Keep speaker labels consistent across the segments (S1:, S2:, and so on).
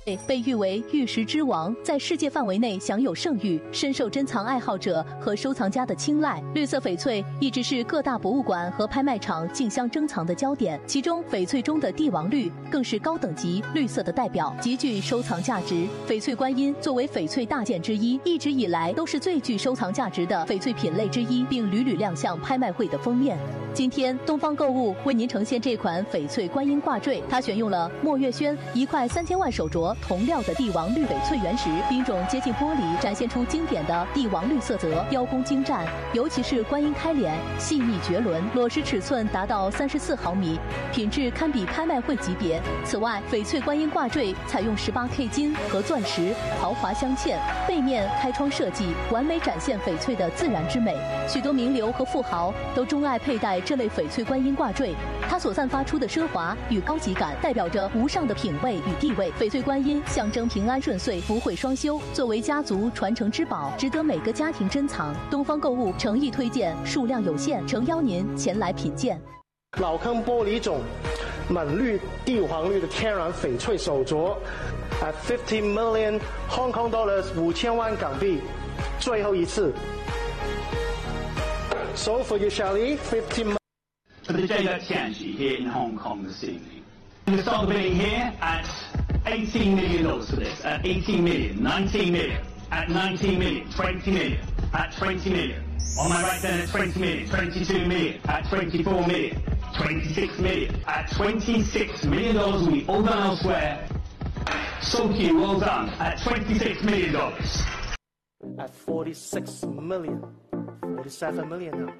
S1: 被誉为玉石之王，在世界范围内享有盛誉，深受珍藏爱好者和收藏家的青睐。绿色翡翠一直是各大博物馆和拍卖场竞相珍藏的焦点，其中翡翠中的帝王绿更是高等级绿色的代表，极具收藏价值。翡翠观音作为翡翠大件之一，一直以来都是最具收藏价值的翡翠品类之一，并屡屡亮相拍卖会的封面。今天东方购物为您呈现这款翡翠观音挂坠，它选用了墨月轩1块3000万手镯同料的帝王绿翡翠原石，冰种接近玻璃，展现出经典的帝王绿色泽，雕工精湛，尤其是观音开脸细腻绝伦，裸石尺寸达到34毫米，品质堪比拍卖会级别。此外，翡翠观音挂坠采用18K 金和钻石，豪华镶嵌，背面开窗设计，完美展现翡翠的自然之美。许多名流和富豪都钟爱佩戴这类翡翠观音挂坠，它所散发出的奢华与高级感，代表着无上的品味与地位。翡翠观音象征平安顺遂、福慧双修，作为家族传承之宝，值得每个家庭珍藏。东方购物诚意推荐，数量有限，诚邀您前来品鉴。
S2: 老坑玻璃种锰绿帝皇绿的天然翡翠手镯，at 50 million Hong Kong dollars 5000万港币，最后一次。So for you, Shally, 50 million.
S3: For the day that's Tianji here in Hong Kong this evening. We're going to start the bidding here at $18 million for this, at 18 million, 19 million, at 19 million, 20 million, at 20 million. On my right then at 20 million, 22 million, at 24 million, 26 million, at $26 million we all done elsewhere. Soki, well done, at $26 million.
S2: At 46 million, 47 million now.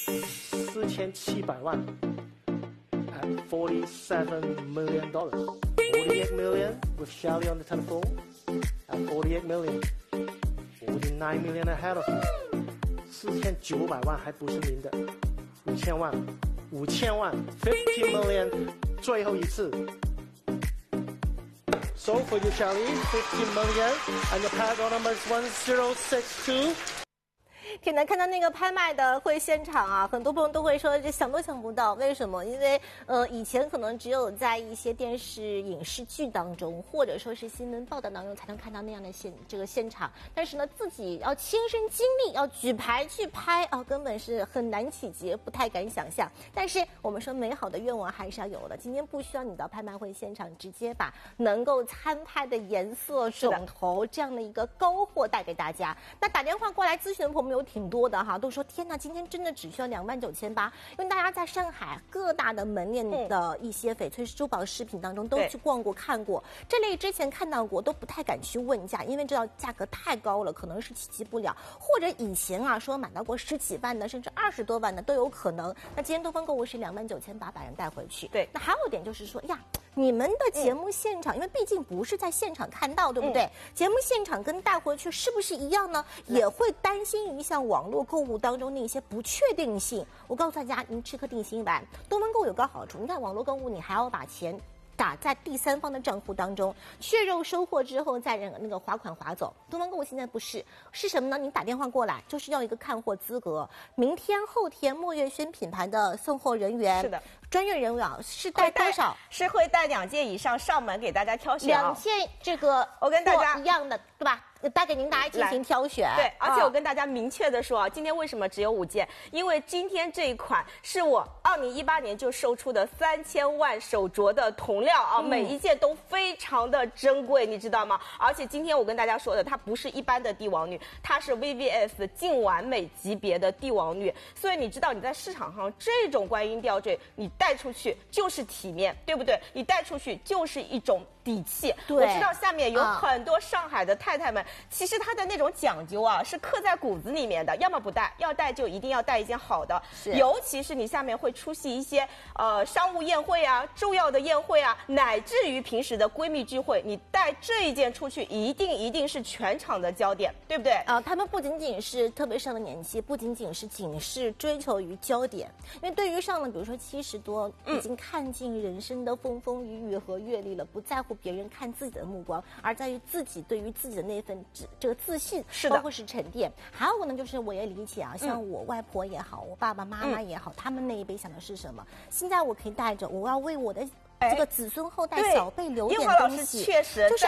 S2: 4700万 at $47 million. 48 million with Shally on the telephone at 48 million. 49 million ahead of you. 4900万还不是您的，5000万，5000万 ，50 million， 最后一次。So for you, Shally, 50 million, and your pack number is 1062.
S4: 挺难看到那个拍卖的会现场啊，很多朋友都会说这想都想不到，为什么？因为以前可能只有在一些电视影视剧当中，或者说是新闻报道当中才能看到那样的现场，但是呢，自己要亲身经历，要举牌去拍啊，根本是很难企及，不太敢想象。但是我们说美好的愿望还是要有的，今天不需要你到拍卖会现场，直接把能够参拍的颜色、种头这样的一个高货带给大家。那打电话过来咨询的朋友有挺多的哈，都说天哪，今天真的只需要29800，因为大家在上海各大的门店的一些翡翠珠宝饰品当中都去逛过看过，这类之前看到过都不太敢去问价，因为知道价格太高了，可能是企及不了，或者以前啊说买到过10几万的，甚至20多万的都有可能。那今天东方购物是29800人带回去。对，那还有一点就是说呀，你们的节目现场，因为毕竟不是在现场看到，对不对？节目现场跟带回去是不是一样呢？也会担心一下网络购物当中那些不确定性。我告诉大家，您吃颗定心丸，东方购物有个好处，你看网络购物你还要把钱打在第三方的账户当中，确认收货之后再那个划款划走。东方购物现在不是什么呢？你打电话过来就是要一个看货资格，明天后天墨月轩品牌的送货人员是的。专业人员啊，是带多少？
S5: 是会带2件以上上门给大家挑选
S4: 2件这个
S5: 我跟大家
S4: 一样的，对吧？带给您大家进行挑选。
S5: 对，而且我跟大家明确的说啊，今天为什么只有5件？因为今天这一款是我2018年就售出的3000万手镯的铜料啊，每一件都非常的珍贵，你知道吗？而且今天我跟大家说的，它不是一般的帝王绿，它是 VVS 净完美级别的帝王绿，所以你知道你在市场上这种观音吊坠，你带出去就是体面，对不对？你带出去就是一种底气。我知道下面有很多上海的太太们，其实她的那种讲究啊，是刻在骨子里面的，要么不带，要带就一定要带一件好的。尤其是你下面会出席一些商务宴会啊、重要的宴会啊，乃至于平时的闺蜜聚会，你带这一件出去，一定是全场的焦点，对不对？
S4: 他们不仅仅是特别上了年纪，不仅仅是追求于焦点，因为对于上了比如说70多，已经看尽人生的风风雨雨和阅历了，不在乎别人看自己的目光，而在于自己对于自己的那份这个自信，是的，包括是沉淀。还有呢，就是我也理解啊，像我外婆也好，我爸爸妈妈也好，他们那一辈想的是什么？现在我可以带着，我要为我的这个子孙后代小辈留点
S5: 英华老师
S4: 东西。
S5: 确实
S4: 就是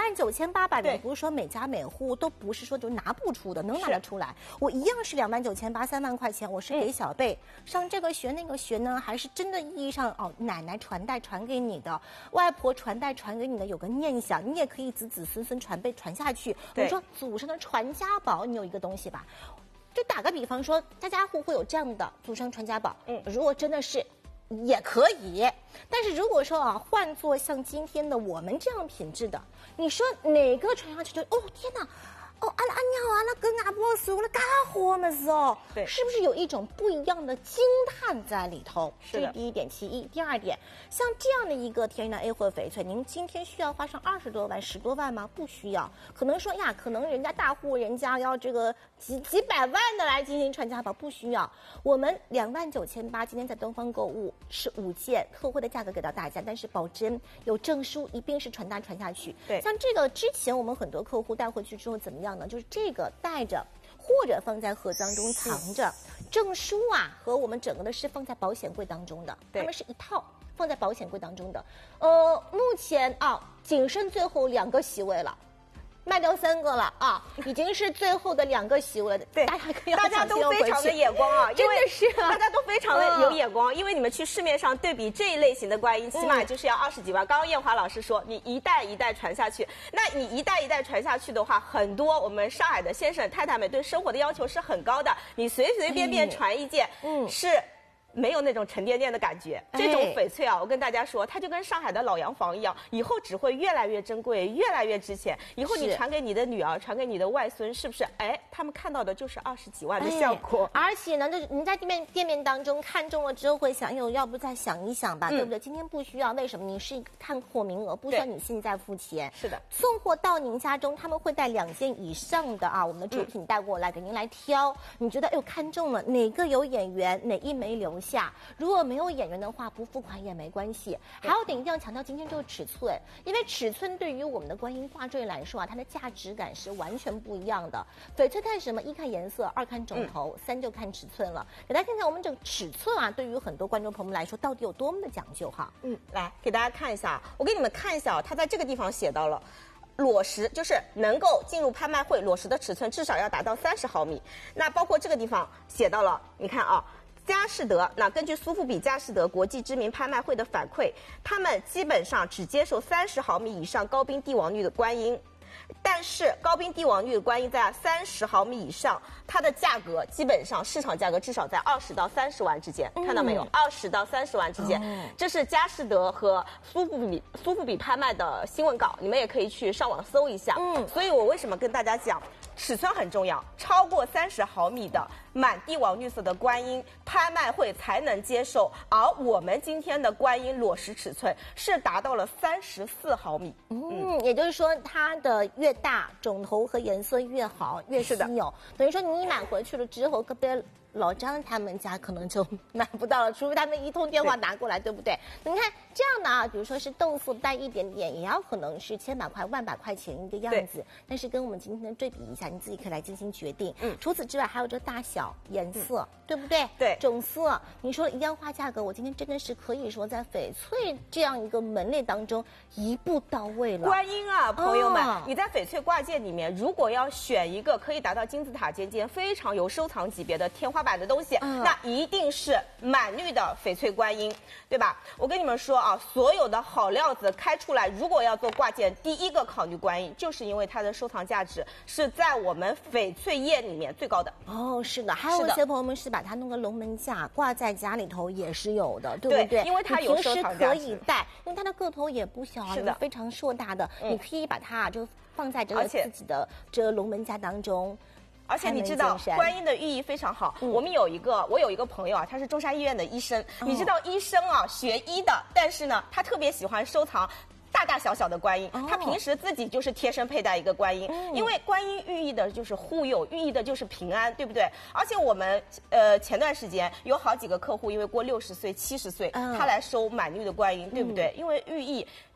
S4: 29800元，
S5: 对
S4: 不是说每家每户都不是说就拿不出的，能拿得出来。我一样是29800 3万块钱，我是给小辈上这个学那个学呢，还是真的意义上奶奶传代传给你的，外婆传代传给你的，有个念想，你也可以子子孙孙传辈传下去。我说祖上的传家宝，你有一个东西吧。就打个比方说，家家户户有这样的祖上传家宝，如果真的是也可以，但是如果说换做像今天的我们这样品质的，你说哪个传上去就天哪，阿拉你好，阿拉跟阿波叔了，嘎火么子
S5: 对，
S4: 是不是有一种不一样的惊叹在里头？
S5: 是的。
S4: 这第一点，其一，第二点，像这样的一个天然 A 货翡翠，您今天需要花上20多万、10多万吗？不需要，可能说可能人家大户人家要这个几百万的来进行传家宝，不需要。我们29800今天在东方购物是5件特惠的价格给到大家，但是保真有证书，一定是传下去。
S5: 对，
S4: 像这个之前我们很多客户带回去之后怎么样呢？就是这个带着或者放在盒当中藏着，证书和我们整个的是放在保险柜当中的，他们是一套放在保险柜当中的。目前仅剩最后2个席位了。卖掉3个了已经是最后的2个席位了。
S5: 对，大家都非常的眼光
S4: 真的是
S5: 大家都非常的有眼光，因为你们去市面上对比这一类型的观音，起码就是要20几万。刚刚艳华老师说，你一代一代传下去，那你一代一代传下去的话，很多我们上海的先生太太们对生活的要求是很高的，你随随便便传一件，是没有那种沉甸甸的感觉。这种翡翠我跟大家说，它就跟上海的老洋房一样，以后只会越来越珍贵，越来越值钱。以后你传给你的女儿，传给你的外孙，是不是？他们看到的就是20几万的效果。
S4: 而且呢，就是您在店面当中看中了之后，会想，要不再想一想吧，对不对？今天不需要，为什么？你是一个看货名额，不需要你现在付钱。
S5: 是的，
S4: 送货到您家中，他们会带2件以上的我们的主品带过来给您来挑。你觉得看中了哪个有眼缘，哪一枚留下？如果没有眼缘的话，不付款也没关系。还有点一定要强调，今天这个尺寸，因为尺寸对于我们的观音挂坠来说它的价值感是完全不一样的。翡翠看什么？一看颜色，2看种头，3就看尺寸了。给大家看看我们这个尺寸对于很多观众朋友们来说，到底有多么的讲究哈。
S5: 来给大家看一下，我给你们看一下，它在这个地方写到了。裸石就是能够进入拍卖会，裸石的尺寸至少要达到30毫米。那包括这个地方写到了，你看佳士得，那根据苏富比佳士得国际知名拍卖会的反馈，他们基本上只接受30毫米以上高冰帝王绿的观音。但是高冰帝王绿的观音在30毫米以上，它的价格基本上市场价格至少在20到30万之间，看到没有？20到30万之间，这是佳士得和苏富比拍卖的新闻稿，你们也可以去上网搜一下。所以我为什么跟大家讲？尺寸很重要，超过30毫米的满帝王绿色的观音，拍卖会才能接受。而我们今天的观音裸石尺寸是达到了34毫米。
S4: 也就是说，它的越大，种头和颜色越好，越稀有。等于说你买回去了之后，隔壁老张他们家可能就买不到了，除非他们一通电话拿过来，对不对？你看这样的比如说是豆腐带一点点，也要可能是千把块、万把块钱一个样子。但是跟我们今天的对比一下，你自己可以来进行决定。除此之外，还有这大小、颜色，对不对？
S5: 对，
S4: 种色，你说一样花价格，我今天真的是可以说在翡翠这样一个门类当中一步到位了。
S5: 观音朋友们，你在翡翠挂件里面，如果要选一个可以达到金字塔尖尖、非常有收藏级别的天花板的东西，那一定是满绿的翡翠观音，对吧？我跟你们说所有的好料子开出来，如果要做挂件，第一个考虑观音，就是因为它的收藏价值是在我们翡翠业里面最高的。
S4: 是的，还有一些朋友们是把它弄个龙门架挂在家里头也是有的，对不对？
S5: 因为它有收藏价值，
S4: 平时可以戴，因为它的个头也不小
S5: 是的，
S4: 非常硕大的，你可以把它就放在这个自己的这个龙门架当中。
S5: 而且你知道观音的寓意非常好。我有一个朋友他是中山医院的医生。你知道医生学医的，但是呢，他特别喜欢收藏大大小小的观音。他平时自己就是贴身佩戴一个观音，因为观音寓意的就是护佑，寓意的就是平安，对不对？而且我们前段时间有好几个客户因为过60岁、70岁，他来收满绿的观音，对不对？因为寓意。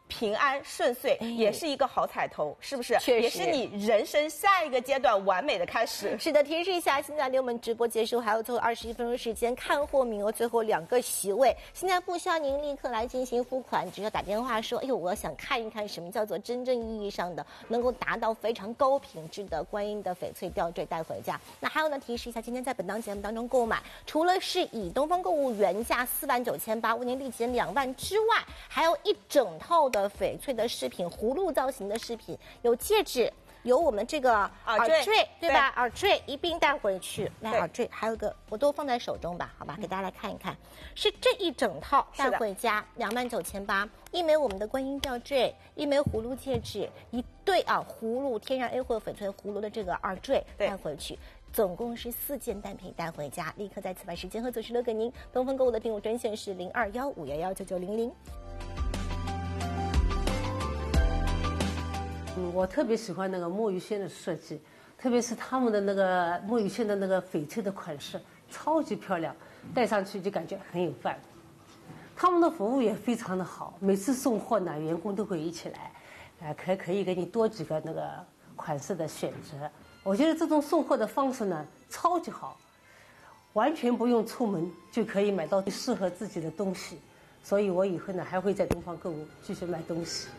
S5: 平安顺遂，也是一个好彩头，是不是？
S4: 确实
S5: 也是你人生下一个阶段完美的开始。
S4: 是的，提示一下，现在离我们直播结束还有最后21分钟时间，看货名额最后2个席位，现在不需要您立刻来进行付款，只要打电话说，哎呦，我想看一看什么叫做真正意义上的能够达到非常高品质的观音的翡翠吊坠带回家。那还有呢，提示一下，今天在本档节目当中购买，除了是以东方购物原价49800为您立减2万之外，还有一整套的翡翠的饰品，葫芦造型的饰品，有戒指，有我们这个耳坠，对吧？耳坠一并带回去。来，耳坠还有个，我都放在手中吧，好吧，给大家来看一看，是这一整套带回家29800，一枚我们的观音吊坠，一枚葫芦戒指，一对葫芦天然 A 货翡翠葫芦的这个耳坠带回去。总共是4件单品带回家，立刻在此把时间和组织留给您。东风购物的订购专线是0215119900。
S6: 我特别喜欢那个墨鱼线的设计，特别是他们的那个墨鱼线的那个翡翠的款式，超级漂亮，戴上去就感觉很有范。他们的服务也非常的好，每次送货呢，员工都会一起来，可以给你多几个那个款式的选择。我觉得这种送货的方式呢，超级好，完全不用出门就可以买到适合自己的东西，所以我以后呢还会在东方购物继续买东西。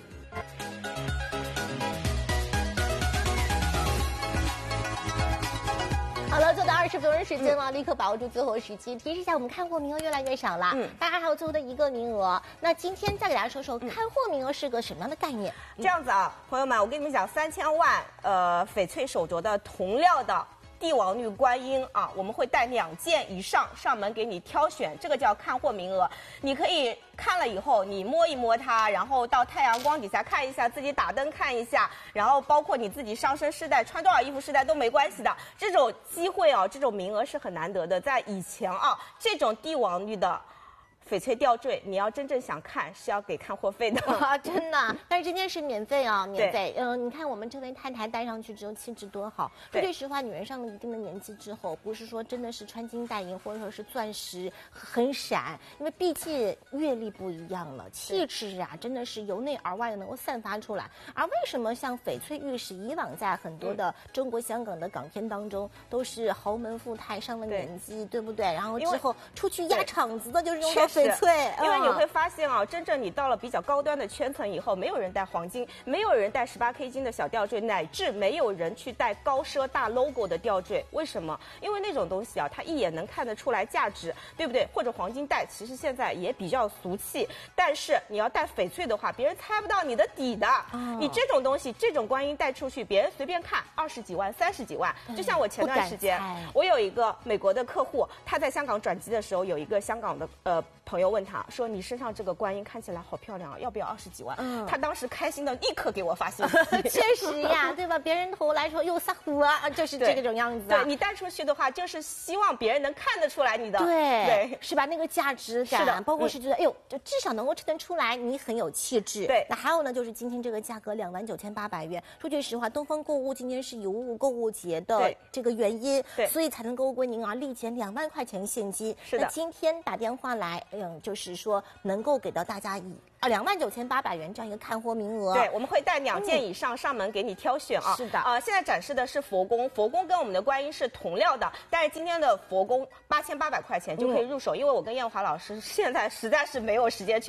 S4: 好了，就到20分钟时间了，立刻把握住最后时机。提示一下，我们看货名额越来越少了，当然还有最后的1个名额。那今天再给大家说说看货名额是个什么样的概念？
S5: 这样子啊，朋友们，我跟你们讲，3000万翡翠手镯的铜料的帝王绿观音啊，我们会带2件以上上门给你挑选，这个叫看货名额。你可以看了以后，你摸一摸它，然后到太阳光底下看一下，自己打灯看一下，然后包括你自己上身试戴，穿多少衣服试戴都没关系的。这种机会啊，这种名额是很难得的，在以前啊，这种帝王绿的翡翠吊坠，你要真正想看是要给看货费的
S4: 啊，真的。但是今天是免费啊，免费。你看我们这位太太戴上去之后气质多好。说句实话，女人上了一定的年纪之后，不是说真的是穿金戴银或者说是钻石很闪，因为毕竟阅历不一样了，气质啊真的是由内而外的能够散发出来。而为什么像翡翠玉石以往在很多的中国香港的港片当中都是豪门富太上了年纪，对不对？然后之后出去压场子的就是用到翡翠，
S5: 因为你会发现啊，真正你到了比较高端的圈层以后，没有人戴黄金，没有人戴18K 金的小吊坠，乃至没有人去戴高奢大 logo 的吊坠。为什么？因为那种东西啊，它一眼能看得出来价值，对不对？或者黄金戴，其实现在也比较俗气。但是你要戴翡翠的话，别人猜不到你的底的。你这种东西，这种观音戴出去，别人随便看20几万、30几万。就像我前段时间，我有一个美国的客户，他在香港转机的时候，有一个香港的朋友问他说：“你身上这个观音看起来好漂亮啊，要不要20几万？”他当时开心的立刻给我发信息。
S4: 确实呀，对吧？别人头来说又撒虎啊，就是这种样子。
S5: 对你带出去的话，就是希望别人能看得出来你的，
S4: 对，是吧？那个价值感，
S5: 是的，
S4: 包括是觉得，哎呦，就至少能够称得出来你很有气质。
S5: 对，
S4: 那还有呢，就是今天这个价格29800元。说句实话，东方购物今天是有5购物节的这个原因，所以才能够为您立减2万块钱现金。
S5: 是的，
S4: 那今天打电话来，就是说能够给到大家以29800元这样一个看货名额。
S5: 对，我们会带2件以上上门给你挑选啊。
S4: 是的，
S5: 现在展示的是佛宫，佛宫跟我们的观音是同料的，但是今天的佛宫8800块钱就可以入手，因为我跟艳华老师现在实在是没有时间去